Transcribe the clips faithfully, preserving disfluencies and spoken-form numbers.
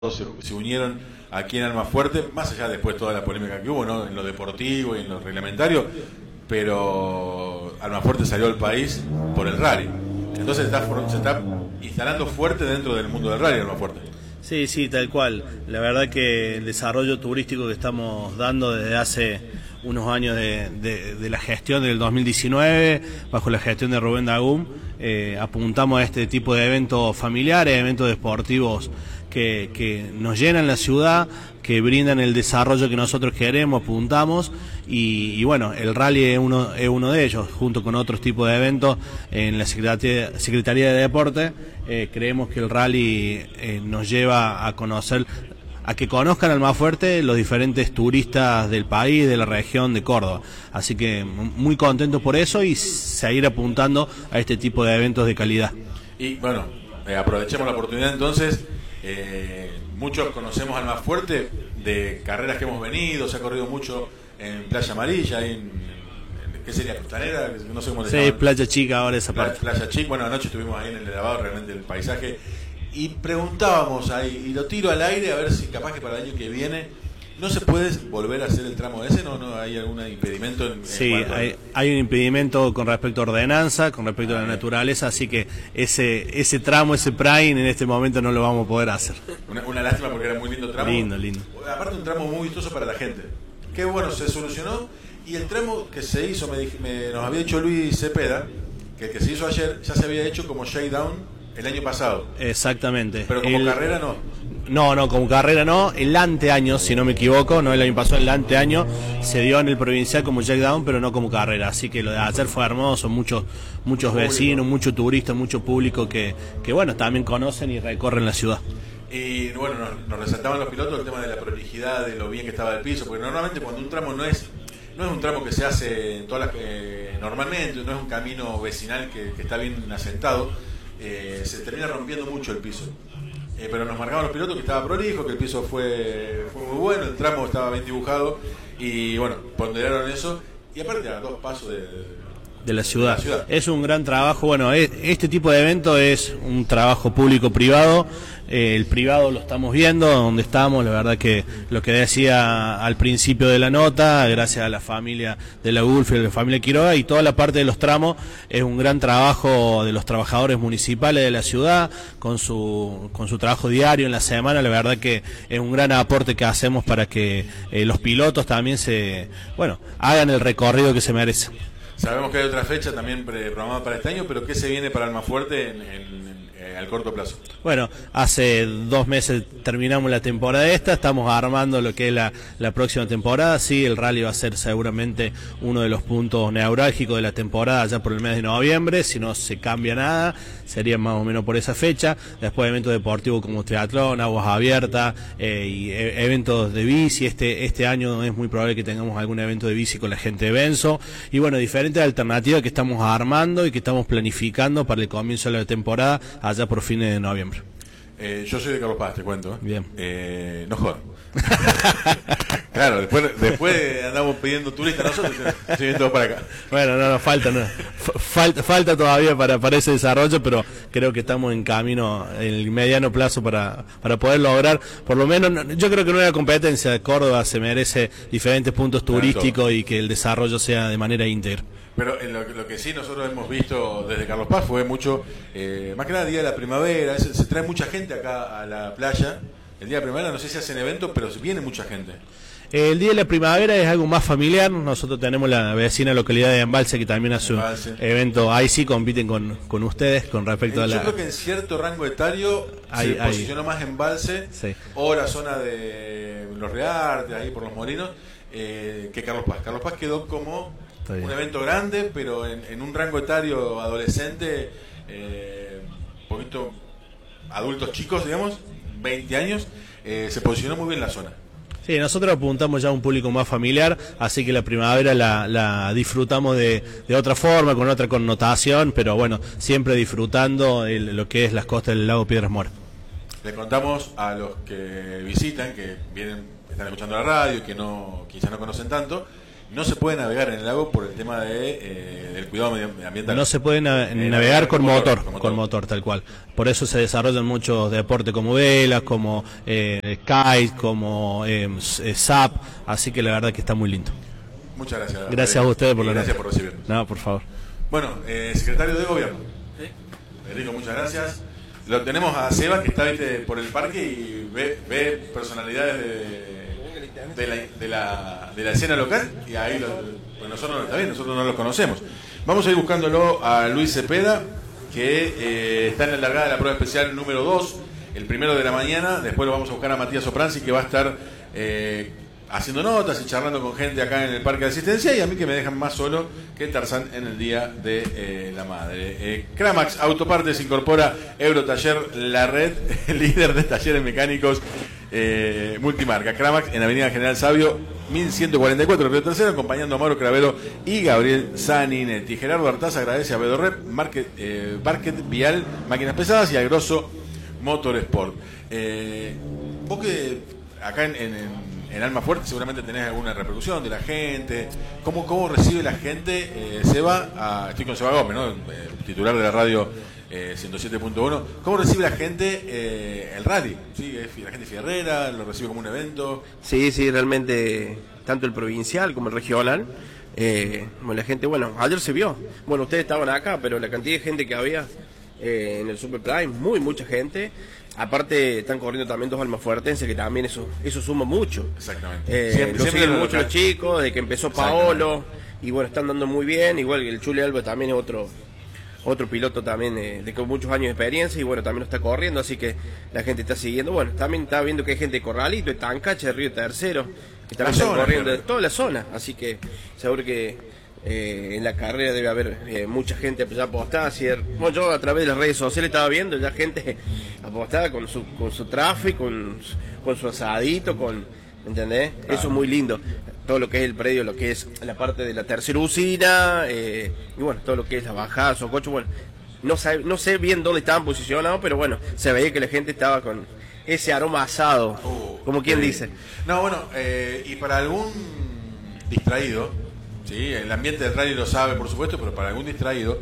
Se, se unieron aquí en Almafuerte, más allá después toda la polémica que hubo, ¿no?, en lo deportivo y en lo reglamentario, pero Almafuerte salió al país por el rally. Entonces está, se está instalando fuerte dentro del mundo del rally Almafuerte. Sí, sí, tal cual. La verdad que el desarrollo turístico que estamos dando desde hace unos años de, de, de la gestión del dos mil diecinueve, bajo la gestión de Rubén Dagum, eh, apuntamos a este tipo de eventos familiares, eventos deportivos que, que nos llenan la ciudad, que brindan el desarrollo que nosotros queremos, apuntamos, y, y bueno, el rally es uno, es uno de ellos, junto con otros tipos de eventos en la Secretaría, Secretaría de Deporte. Eh, creemos que el rally eh, nos lleva a conocer, a que conozcan Almafuerte los diferentes turistas del país, de la región de Córdoba. Así que muy contentos por eso y seguir apuntando a este tipo de eventos de calidad. Y bueno, eh, aprovechemos la oportunidad entonces. Eh, muchos conocemos Almafuerte de carreras que hemos venido, se ha corrido mucho en Playa Amarilla, en, en ¿qué sería? Costanera, no sé cómo le llaman. Sí, Playa Chica ahora esa Playa, parte. Playa Chica, bueno, anoche estuvimos ahí en el lavado, realmente el paisaje. Y preguntábamos ahí, y lo tiro al aire a ver si capaz que para el año que viene no se puede volver a hacer el tramo ese, ¿no? ¿No hay algún impedimento? En, sí, en hay, hay un impedimento con respecto a ordenanza, con respecto ah, a la naturaleza, así que ese ese tramo, ese prime, en este momento no lo vamos a poder hacer. Una, una lástima porque era muy lindo tramo. Lindo, lindo. Aparte un tramo muy vistoso para la gente. Qué bueno, se solucionó. Y el tramo que se hizo, me, me, nos había dicho Luis Cepeda, que el que se hizo ayer ya se había hecho como shakedown el año pasado. Exactamente. Pero como el, carrera no. No, no, como carrera no. El anteaño, si no me equivoco, no el año pasado, el anteaño se dio en el provincial como shakedown, pero no como carrera. Así que lo de ayer fue hermoso, muchos muchos vecinos, muchos turistas, mucho público que, que bueno, también conocen y recorren la ciudad. Y bueno, nos, nos resaltaban los pilotos el tema de la prolijidad, de lo bien que estaba el piso, porque normalmente cuando un tramo no es no es un tramo que se hace en todas las, eh, normalmente, no es un camino vecinal que, que está bien asentado, eh, se termina rompiendo mucho el piso. Eh, pero nos marcaban los pilotos que estaba prolijo, que el piso fue, fue muy bueno, el tramo estaba bien dibujado, y bueno, ponderaron eso, y aparte a dos pasos de... de la ciudad. De la ciudad. Es un gran trabajo. Bueno, este tipo de evento es un trabajo público-privado. Eh, el privado lo estamos viendo, donde estamos, la verdad que lo que decía al principio de la nota, gracias a la familia de la Gulf y a la familia Quiroga, y toda la parte de los tramos, es un gran trabajo de los trabajadores municipales de la ciudad, con su, con su trabajo diario en la semana. La verdad que es un gran aporte que hacemos para que eh, los pilotos también se, bueno, hagan el recorrido que se merecen. Sabemos que hay otra fecha también programada para este año, pero ¿qué se viene para Almafuerte en, en, en, al corto plazo? Bueno, hace dos meses terminamos la temporada esta, estamos armando lo que es la, la próxima temporada. Sí, el rally va a ser seguramente uno de los puntos neurálgicos de la temporada ya por el mes de noviembre. Si no se cambia nada, sería más o menos por esa fecha. Después eventos deportivos como triatlón, aguas abiertas eh, y e eventos de bici. Este, este año es muy probable que tengamos algún evento de bici con la gente de Benzo. Y bueno, diferentes alternativas que estamos armando y que estamos planificando para el comienzo de la temporada allá por fines de noviembre. Eh, yo soy de Carlos Paz, te cuento. ¿eh? Bien. Eh, no jodas. Claro, después, después andamos pidiendo turistas nosotros, se vienen todos para acá. Bueno, no, no, falta, no. Falta, falta todavía para, para ese desarrollo, pero creo que estamos en camino en el mediano plazo para, para poder lograr, por lo menos, yo creo que nueva competencia de Córdoba se merece diferentes puntos turísticos y que el desarrollo sea de manera íntegra. Pero en lo, lo que sí nosotros hemos visto desde Carlos Paz fue mucho, eh, más que nada día de la primavera, se, se trae mucha gente acá a la playa. El día de la primavera no sé si hacen eventos, pero viene mucha gente. El día de la primavera es algo más familiar. Nosotros tenemos la vecina localidad de Embalse que también hace un evento. Ahí sí compiten con, con ustedes con respecto eh, a la... Yo creo que en cierto rango etario hay, se hay... posicionó más Embalse, sí, o la zona de Los Reartes, ahí por los Molinos, eh, que Carlos Paz. Carlos Paz quedó como un evento grande, pero en, en un rango etario adolescente, eh, un poquito adultos chicos, digamos, veinte años, eh, se posicionó muy bien la zona. Sí, nosotros apuntamos ya a un público más familiar, así que la primavera la, la disfrutamos de, de otra forma, con otra connotación, pero bueno, siempre disfrutando el, lo que es las costas del lago Piedras Moras. Le contamos a los que visitan, que vienen, están escuchando la radio, que no, quizás no conocen tanto, no se puede navegar en el lago por el tema de, eh, del cuidado medioambiental. No se puede na eh, navegar con, con motor, motor, con motor, tal cual. Por eso se desarrollan muchos deportes como velas, como eh, kite, como eh, S A P, así que la verdad que está muy lindo. Muchas gracias. Gracias a ustedes por la Gracias por recibirnos. No, por favor. Bueno, eh, secretario de Gobierno. Sí. Federico, muchas gracias. Lo tenemos a Seba, que está, ¿viste?, por el parque y ve, ve personalidades de, de, la, de, la, de la escena local, y ahí lo, pues nosotros no está bien, nosotros no los conocemos. Vamos a ir buscándolo a Luis Cepeda, que eh, está en la largada de la prueba especial número dos, el primero de la mañana. Después lo vamos a buscar a Matías Sopranzi, que va a estar eh, haciendo notas y charlando con gente acá en el Parque de Asistencia, y a mí que me dejan más solo que Tarzán en el Día de eh, la Madre. Eh, Cramax Autopartes incorpora Eurotaller, la red líder de talleres mecánicos eh, multimarca. Cramax en Avenida General Sabio mil ciento cuarenta y cuatro, Río Tercero, acompañando a Mauro Cravero y Gabriel Saninetti. Gerardo Artaza agradece a Bedorrep, Market, eh, Market Vial, Máquinas Pesadas, y a Grosso Motorsport. Eh, vos que acá en, en, en Almafuerte seguramente tenés alguna repercusión de la gente. ¿Cómo, cómo recibe la gente, eh, Seba? A, estoy con Seba Gómez, ¿no?, el titular de la radio eh, ciento siete punto uno. ¿Cómo recibe la gente eh, el rally? ¿Sí? ¿La gente fierrera? ¿Lo recibe como un evento? Sí, sí, realmente, tanto el provincial como el regional. Eh, bueno, la gente, bueno, ayer se vio. Bueno, ustedes estaban acá, pero la cantidad de gente que había eh, en el Super Prime, muy, mucha gente. Aparte, están corriendo también dos almafuertenses, que también eso eso suma mucho. Exactamente. Eh, siempre, lo siempre siguen lo mucho los chicos, de que empezó Paolo, y bueno, están dando muy bien. Igual que el Chule Alba también es otro otro piloto también eh, de con muchos años de experiencia, y bueno, también lo está corriendo, así que la gente está siguiendo. Bueno, también está viendo que hay gente de Corralito, de Tancache, de Río Tercero, que también están corriendo de toda la zona, así que seguro que eh, en la carrera debe haber eh, mucha gente ya apostada. Bueno, yo a través de las redes sociales estaba viendo ya gente apostada con su con su tráfico, con, con su asadito, con, ¿entendés? Claro. Eso es muy lindo. Todo lo que es el predio, lo que es la parte de la tercera usina, eh, y bueno, todo lo que es la bajada, Sococho, bueno, no sé, no sé bien dónde estaban posicionados, pero bueno, se veía que la gente estaba con ese aroma asado, uh, como quien sí. dice. No, bueno, eh, y para algún distraído, sí, el ambiente del rally lo sabe, por supuesto, pero para algún distraído,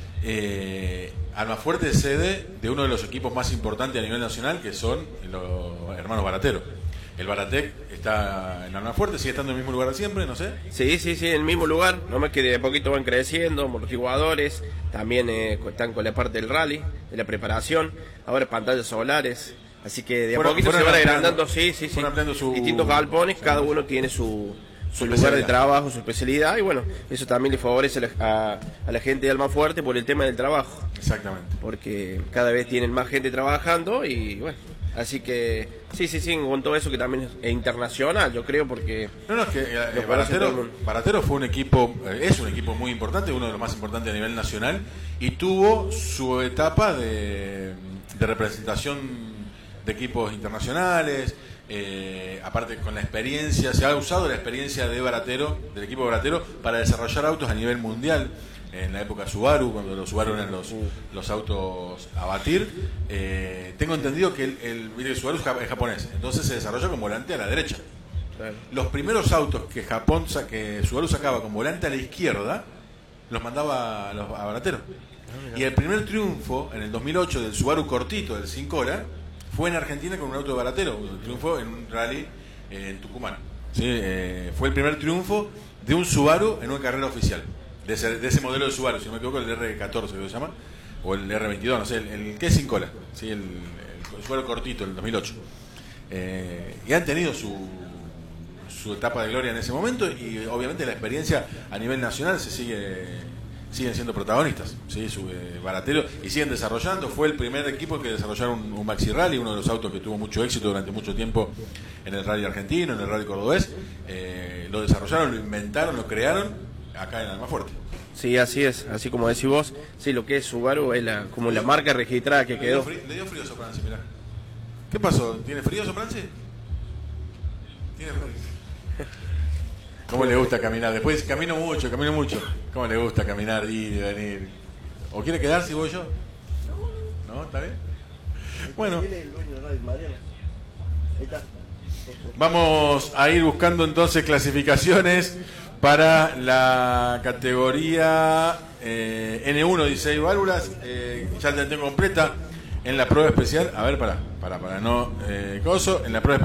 eh, Almafuerte es sede de uno de los equipos más importantes a nivel nacional, que son los hermanos Baratero. El Baratec está en Almafuerte, sigue estando en el mismo lugar de siempre, no sé. Sí, sí, sí, en el mismo lugar, nomás que de a poquito van creciendo, amortiguadores, también eh, están con la parte del rally, de la preparación, ahora pantallas solares, así que de a fueron, poquito se van agrandando, sí, sí, sí, su, distintos galpones, cada uno tiene su, su lugar de trabajo, su especialidad, y bueno, eso también le favorece a la, a la gente de Almafuerte por el tema del trabajo. Exactamente. Porque cada vez tienen más gente trabajando y bueno... Así que, sí, sí, sí, con todo eso que también es internacional, yo creo, porque... No, no, es que eh, Baratero, Baratero fue un equipo, eh, es un equipo muy importante, uno de los más importantes a nivel nacional, y tuvo su etapa de, de representación de equipos internacionales, eh, aparte con la experiencia, se ha usado la experiencia de Baratero, del equipo de Baratero, para desarrollar autos a nivel mundial. En la época Subaru, cuando los Subaru eran los, los autos a batir, eh, tengo entendido que el, el, el Subaru es japonés, entonces se desarrolló con volante a la derecha. Claro. Los primeros autos que Japón que Subaru sacaba con volante a la izquierda, los mandaba a, los, a Baratero. Ah, y el primer triunfo, en el dos mil ocho, del Subaru cortito, del cinco hora, fue en Argentina con un auto de Baratero. El triunfo en un rally eh, en Tucumán. ¿Sí? Eh, fue el primer triunfo de un Subaru en una carrera oficial. De ese, de ese modelo de Subaru, si no me equivoco, el R catorce que se llama, o el R veintidós, no sé, el, el que es sin cola, ¿sí? el, el Subaru cortito, el dos mil ocho. Eh, y han tenido su, su etapa de gloria en ese momento, y obviamente la experiencia a nivel nacional se sigue siguen siendo protagonistas, ¿sí? Su, eh, Baratero, y siguen desarrollando. Fue el primer equipo que desarrollaron un, un Maxi Rally, uno de los autos que tuvo mucho éxito durante mucho tiempo en el rally argentino, en el rally cordobés. Eh, lo desarrollaron, lo inventaron, lo crearon acá en Almafuerte. Sí, así es, así como decís vos, sí, lo que es Subaru es la, como la marca registrada que quedó. Le dio frío, le dio frío a Sopranzi, mirá. ¿Qué pasó? ¿Tiene frío Sopranzi? ¿Tiene frío? ¿Cómo le gusta caminar? Después camino mucho, camino mucho. ¿Cómo le gusta caminar, ir y venir? ¿O quiere quedarse si voy yo? ¿No? ¿Está bien? Bueno. Vamos a ir buscando entonces clasificaciones para la categoría eh, N uno, dieciséis válvulas. Eh, ya la tengo completa en la prueba especial. A ver, para, para, para no eh, coso. En la prueba